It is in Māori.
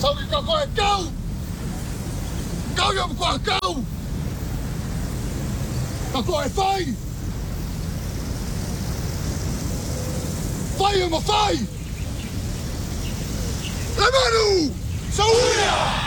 Sau khi coi cao cao vô một quả cao ta coi phai phai mà phai Lemanu Sauia